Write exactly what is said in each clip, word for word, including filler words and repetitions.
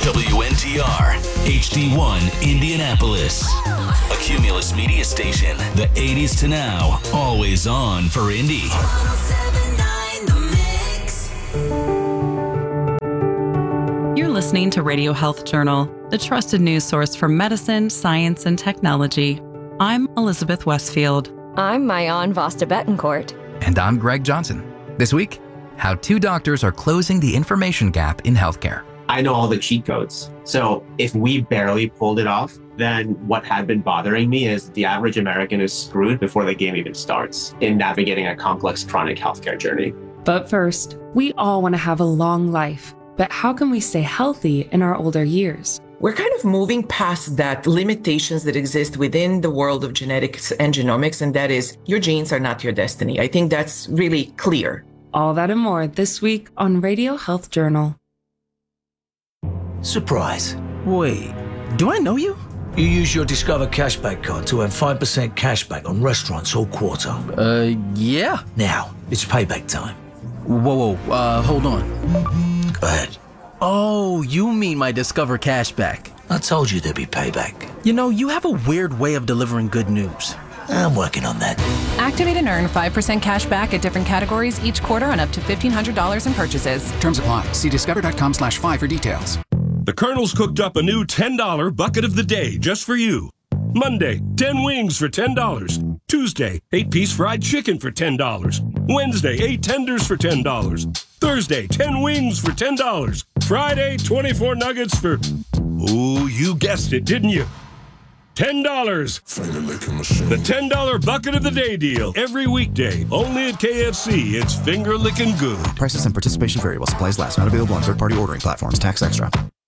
W N T R, H D one, Indianapolis. A Cumulus media station. The eighties to now. Always on for Indy. You're listening to Radio Health Journal, the trusted news source for medicine, science, and technology. I'm Elizabeth Westfield. I'm Mayan Vasta Betancourt. And I'm Greg Johnson. This week, how two doctors are closing the information gap in healthcare. I know all the cheat codes. So if we barely pulled it off, then what had been bothering me is the average American is screwed before the game even starts in navigating a complex chronic healthcare journey. But first, we all want to have a long life. But how can we stay healthy in our older years? We're kind of moving past that limitations that exist within the world of genetics and genomics, and that is your genes are not your destiny. I think that's really clear. All that and more this week on Radio Health Journal. Surprise. Wait, do I know you? You use your Discover Cashback card to earn five percent cashback on restaurants all quarter. Uh, yeah. Now, it's payback time. Whoa, whoa, uh, hold on. Go ahead. Oh, you mean my Discover Cashback. I told you there'd be payback. You know, you have a weird way of delivering good news. I'm working on that. Activate and earn five percent cash back at different categories each quarter on up to fifteen hundred dollars in purchases. Terms apply. See discover.com slash five for details. The Colonel's cooked up a new ten dollar bucket of the day just for you. Monday, ten wings for ten dollars. Tuesday, eight piece fried chicken for ten dollars. Wednesday, eight tenders for ten dollars. Thursday, ten wings for ten dollars. Friday, twenty-four nuggets for... Ooh, you guessed it, didn't you? ten dollars. The ten dollar bucket of the day deal. Every weekday. Only at K F C. It's finger licking good. Prices and participation vary while supplies last. Not available on third-party ordering platforms. Tax extra.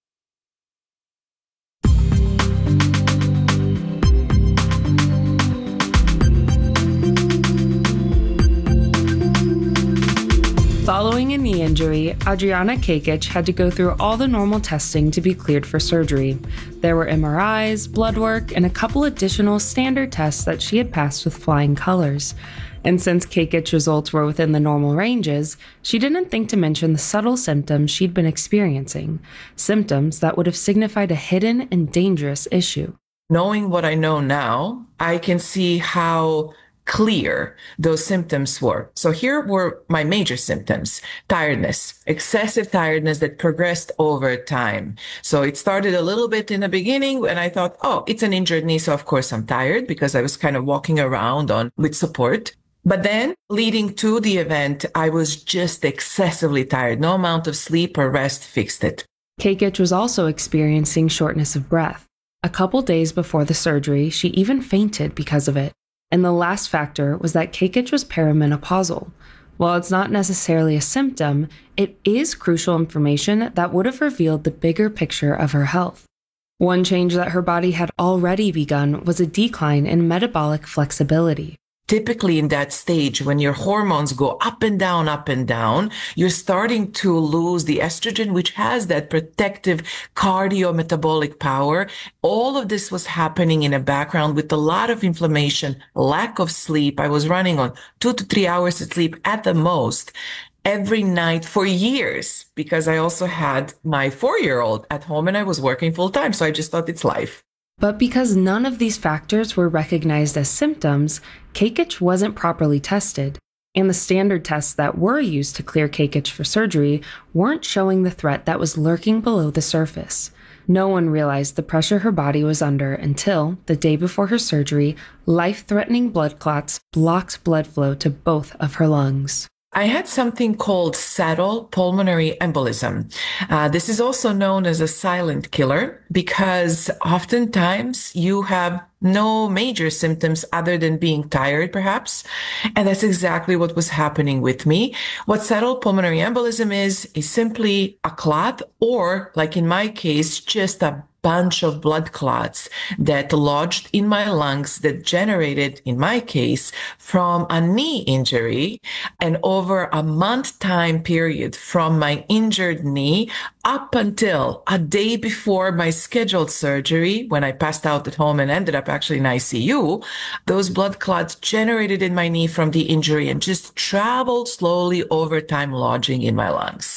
Following a knee injury, Adriana Kakic had to go through all the normal testing to be cleared for surgery. There were M R Is, blood work, and a couple additional standard tests that she had passed with flying colors. And since Kakic's results were within the normal ranges, she didn't think to mention the subtle symptoms she'd been experiencing, symptoms that would have signified a hidden and dangerous issue. Knowing what I know now, I can see how clear those symptoms were. So here were my major symptoms: tiredness, excessive tiredness that progressed over time. So it started a little bit in the beginning and I thought, oh, it's an injured knee. So of course I'm tired because I was kind of walking around on with support. But then leading to the event, I was just excessively tired. No amount of sleep or rest fixed it. Kakic was also experiencing shortness of breath. A couple days before the surgery, she even fainted because of it. And the last factor was that Kakic was perimenopausal. While it's not necessarily a symptom, it is crucial information that would have revealed the bigger picture of her health. One change that her body had already begun was a decline in metabolic flexibility. Typically in that stage, when your hormones go up and down, up and down, you're starting to lose the estrogen, which has that protective cardiometabolic power. All of this was happening in a background with a lot of inflammation, lack of sleep. I was running on two to three hours of sleep at the most every night for years, because I also had my four-year-old at home and I was working full time. So I just thought it's life. But because none of these factors were recognized as symptoms, Kakic wasn't properly tested, and the standard tests that were used to clear Kakic for surgery weren't showing the threat that was lurking below the surface. No one realized the pressure her body was under until, the day before her surgery, life-threatening blood clots blocked blood flow to both of her lungs. I had something called saddle pulmonary embolism. Uh, this is also known as a silent killer because oftentimes you have no major symptoms other than being tired, perhaps. And that's exactly what was happening with me. What saddle pulmonary embolism is, is simply a clot, or like in my case, just a bunch of blood clots that lodged in my lungs that generated, in my case, from a knee injury. And over a month time period from my injured knee up until a day before my scheduled surgery, when I passed out at home and ended up actually in I C U, those blood clots generated in my knee from the injury and just traveled slowly over time, lodging in my lungs.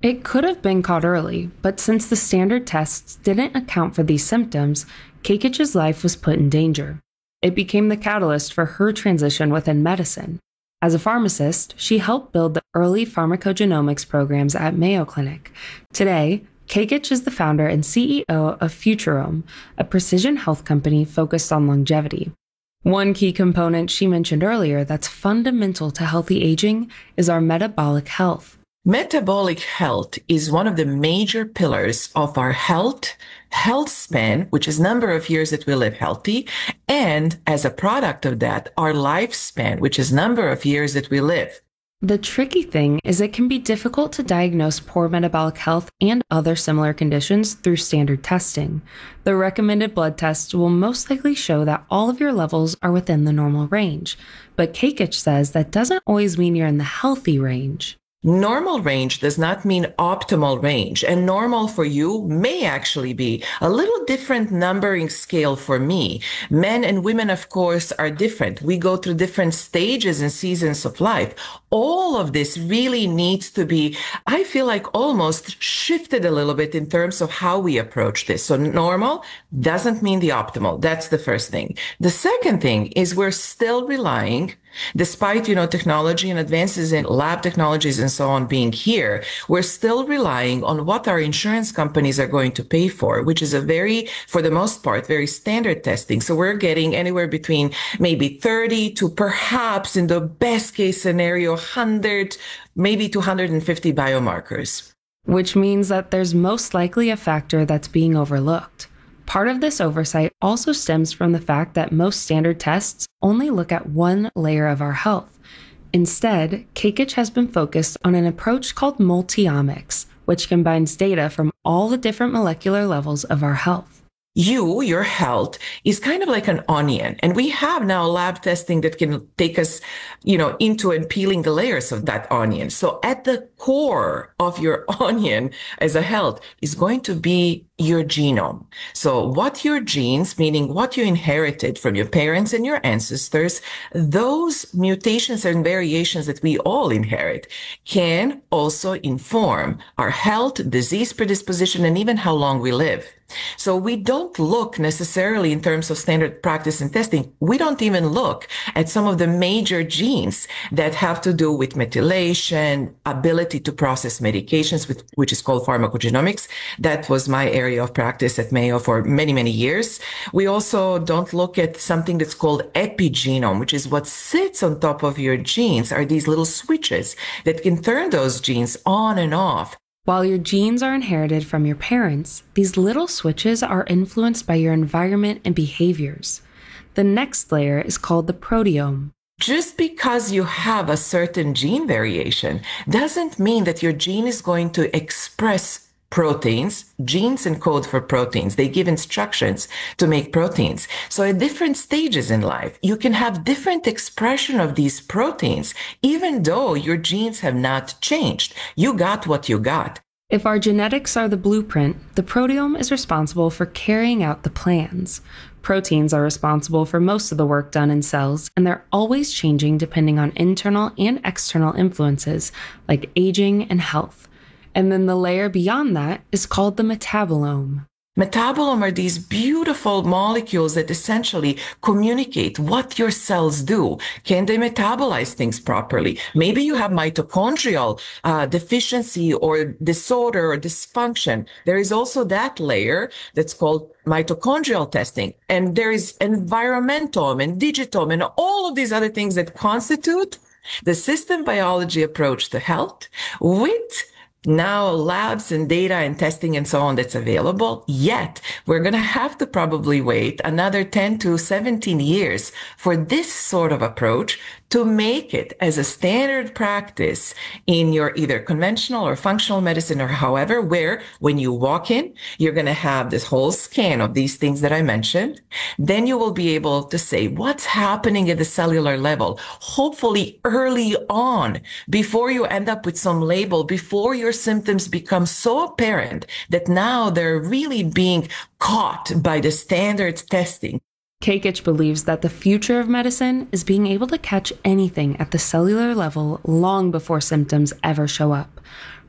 It could have been caught early, but since the standard tests didn't account for these symptoms, Kakich's life was put in danger. It became the catalyst for her transition within medicine. As a pharmacist, she helped build the early pharmacogenomics programs at Mayo Clinic. Today, Kakich is the founder and C E O of Futurome, a precision health company focused on longevity. One key component she mentioned earlier that's fundamental to healthy aging is our metabolic health. Metabolic health is one of the major pillars of our health, health span, which is number of years that we live healthy, and as a product of that, our lifespan, which is number of years that we live. The tricky thing is it can be difficult to diagnose poor metabolic health and other similar conditions through standard testing. The recommended blood tests will most likely show that all of your levels are within the normal range, but Kakich says that doesn't always mean you're in the healthy range. Normal range does not mean optimal range, and normal for you may actually be a little different numbering scale for me. Men and women, of course, are different. We go through different stages and seasons of life. All of this really needs to be, I feel like, almost shifted a little bit in terms of how we approach this. So normal doesn't mean the optimal. That's the first thing. The second thing is we're still relying, despite, you know, technology and advances in lab technologies and so on being here, we're still relying on what our insurance companies are going to pay for, which is a very, for the most part, very standard testing. So we're getting anywhere between maybe thirty to perhaps, in the best case scenario, one hundred, maybe two hundred fifty biomarkers. Which means that there's most likely a factor that's being overlooked. Part of this oversight also stems from the fact that most standard tests only look at one layer of our health. Instead, Kakich has been focused on an approach called multiomics, which combines data from all the different molecular levels of our health. You, your health, is kind of like an onion. And we have now lab testing that can take us, you know, into and peeling the layers of that onion. So at the core of your onion as a health is going to be your genome. So what your genes, meaning what you inherited from your parents and your ancestors, those mutations and variations that we all inherit can also inform our health, disease predisposition, and even how long we live. So we don't look necessarily in terms of standard practice and testing. We don't even look at some of the major genes that have to do with methylation, ability to process medications, which is called pharmacogenomics. That was my area of practice at Mayo for many, many years. We also don't look at something that's called epigenome, which is what sits on top of your genes, are these little switches that can turn those genes on and off. While your genes are inherited from your parents, these little switches are influenced by your environment and behaviors. The next layer is called the proteome. Just because you have a certain gene variation doesn't mean that your gene is going to express proteins. Genes encode for proteins. They give instructions to make proteins. So at different stages in life, you can have different expression of these proteins, even though your genes have not changed. You got what you got. If our genetics are the blueprint, the proteome is responsible for carrying out the plans. Proteins are responsible for most of the work done in cells, and they're always changing depending on internal and external influences like aging and health. And then the layer beyond that is called the metabolome. Metabolome are these beautiful molecules that essentially communicate what your cells do. Can they metabolize things properly? Maybe you have mitochondrial uh, deficiency or disorder or dysfunction. There is also that layer that's called mitochondrial testing. And there is environmentome and digitome and all of these other things that constitute the system biology approach to health with now labs and data and testing and so on that's available. Yet we're going to have to probably wait another ten to seventeen years for this sort of approach to make it as a standard practice in your either conventional or functional medicine or however, where when you walk in, you're going to have this whole scan of these things that I mentioned. Then you will be able to say what's happening at the cellular level, hopefully early on, before you end up with some label, before your symptoms become so apparent that now they're really being caught by the standard testing. Kakich believes that the future of medicine is being able to catch anything at the cellular level long before symptoms ever show up.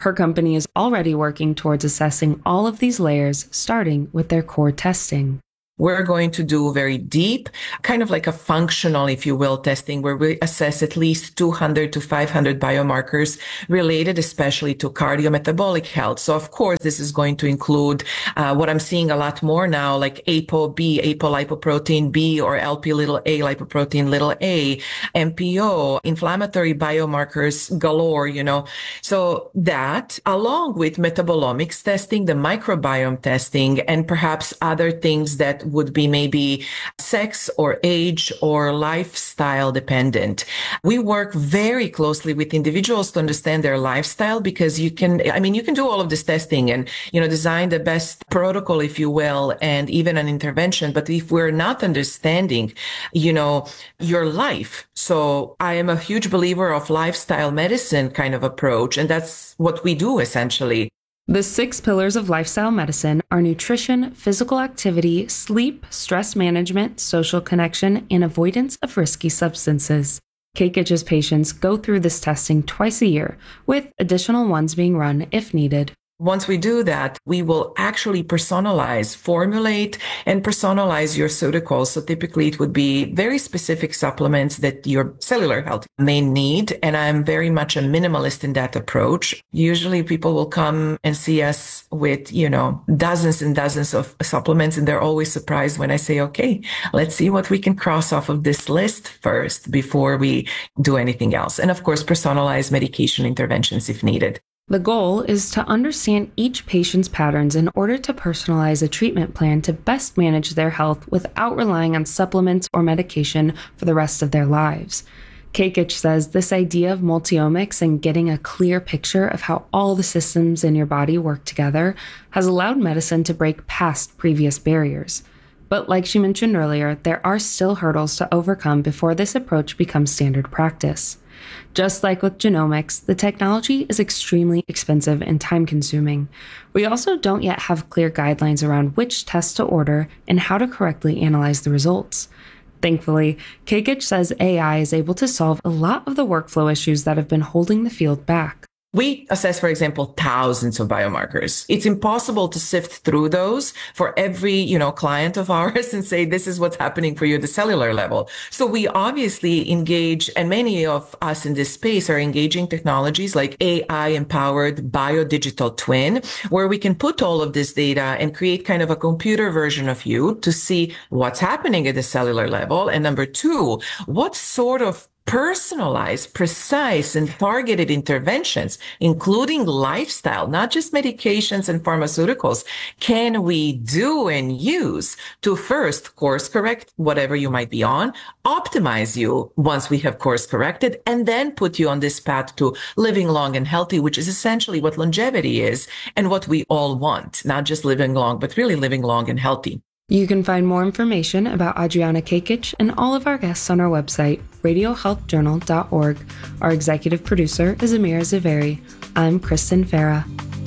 Her company is already working towards assessing all of these layers, starting with their core testing. We're going to do very deep, kind of like a functional, if you will, testing where we assess at least two hundred to five hundred biomarkers related especially to cardiometabolic health. So of course, this is going to include uh, what I'm seeing a lot more now, like ApoB, apolipoprotein B, or L P little a, lipoprotein little a, M P O, inflammatory biomarkers galore, you know. So that, along with metabolomics testing, the microbiome testing, and perhaps other things that would be maybe sex or age or lifestyle dependent. We work very closely with individuals to understand their lifestyle, because you can, I mean, you can do all of this testing and, you know, design the best protocol, if you will, and even an intervention. But if we're not understanding, you know, your life. So I am a huge believer of lifestyle medicine kind of approach. And that's what we do essentially. The six pillars of lifestyle medicine are nutrition, physical activity, sleep, stress management, social connection, and avoidance of risky substances. Kakic's patients go through this testing twice a year, with additional ones being run if needed. Once we do that, we will actually personalize, formulate, and personalize your pharmaceuticals. So typically it would be very specific supplements that your cellular health may need. And I'm very much a minimalist in that approach. Usually people will come and see us with, you know, dozens and dozens of supplements. And they're always surprised when I say, okay, let's see what we can cross off of this list first before we do anything else. And of course, personalized medication interventions if needed. The goal is to understand each patient's patterns in order to personalize a treatment plan to best manage their health without relying on supplements or medication for the rest of their lives. Kakic says this idea of multiomics and getting a clear picture of how all the systems in your body work together has allowed medicine to break past previous barriers. But like she mentioned earlier, there are still hurdles to overcome before this approach becomes standard practice. Just like with genomics, the technology is extremely expensive and time-consuming. We also don't yet have clear guidelines around which tests to order and how to correctly analyze the results. Thankfully, Kakic says A I is able to solve a lot of the workflow issues that have been holding the field back. We assess, for example, thousands of biomarkers. It's impossible to sift through those for every, you know, client of ours and say, this is what's happening for you at the cellular level. So we obviously engage, and many of us in this space are engaging technologies like A I-empowered biodigital twin, where we can put all of this data and create kind of a computer version of you to see what's happening at the cellular level. And number two, what sort of personalized, precise, and targeted interventions, including lifestyle, not just medications and pharmaceuticals, can we do and use to first course correct whatever you might be on, optimize you once we have course corrected, and then put you on this path to living long and healthy, which is essentially what longevity is and what we all want, not just living long, but really living long and healthy. You can find more information about Adriana Kakic and all of our guests on our website, radio health journal dot org. Our executive producer is Amira Zaveri. I'm Kristen Farah.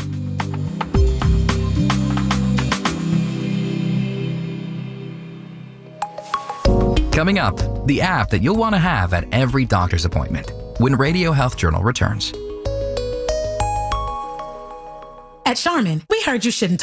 Coming up, the app that you'll want to have at every doctor's appointment when Radio Health Journal returns. At Charmin, we heard you shouldn't talk